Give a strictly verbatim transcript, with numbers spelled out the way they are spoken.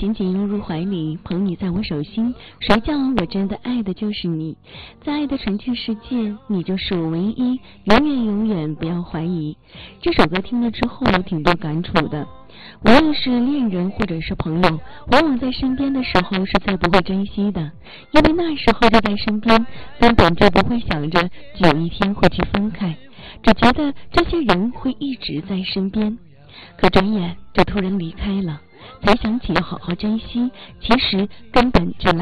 紧紧拥入怀里，捧你在我手心，谁叫我真的爱的就是你。在爱的纯净世界，你就是我唯一，永远永远不要怀疑。这首歌听了之后有挺多感触的，无论是恋人或者是朋友，往往在身边的时候是最不会珍惜的，因为那时候就在身边，根本就不会想着有一天会去分开，只觉得这些人会一直在身边，可转眼就突然离开了，才想起要好好珍惜，其实根本就来